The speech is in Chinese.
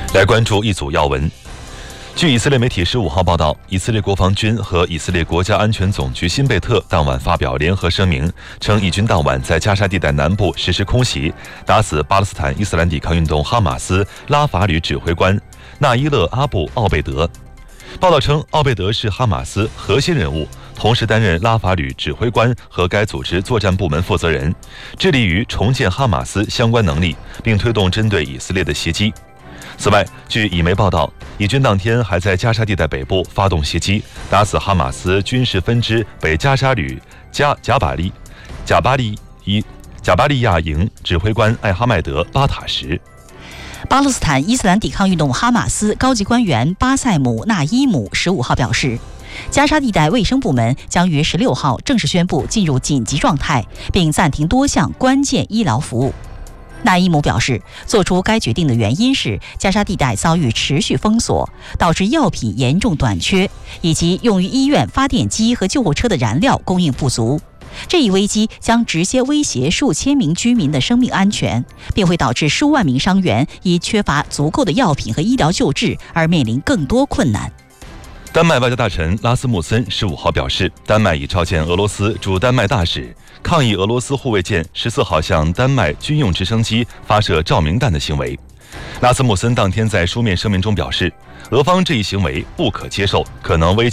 来关注一组要闻。据以色列媒体15号报道，以色列国防军和以色列国家安全总局辛贝特当晚发表联合声明，称以军当晚在加沙地带南部实施空袭，打死巴勒斯坦伊斯兰抵抗运动哈马斯拉法旅指挥官纳伊勒·阿布·奥贝德。报道称，奥贝德是哈马斯核心人物，同时担任拉法旅指挥官和该组织作战部门负责人，致力于重建哈马斯相关能力，并推动针对以色列的袭击。此外，据以媒报道，以军当天还在加沙地带北部发动袭击，打死哈马斯军事分支北加沙旅贾巴利亚营指挥官艾哈迈德·巴塔什。 巴勒斯坦伊斯兰抵抗运动哈马斯高级官员巴塞姆·纳伊姆15号表示，加沙地带卫生部门将于16号正式宣布进入紧急状态，并暂停多项关键医疗服务。纳伊姆表示，做出该决定的原因是加沙地带遭遇持续封锁，导致药品严重短缺，以及用于医院发电机和救护车的燃料供应不足。这一危机将直接威胁数千名居民的生命安全，并会导致数万名伤员因缺乏足够的药品和医疗救治而面临更多困难。 丹麦外交大臣拉斯穆森15号表示，丹麦已召见俄罗斯驻丹麦大使，抗议俄罗斯护卫舰14号向丹麦军用直升机发射照明弹的行为。拉斯穆森当天在书面声明中表示，俄方这一行为不可接受，可能危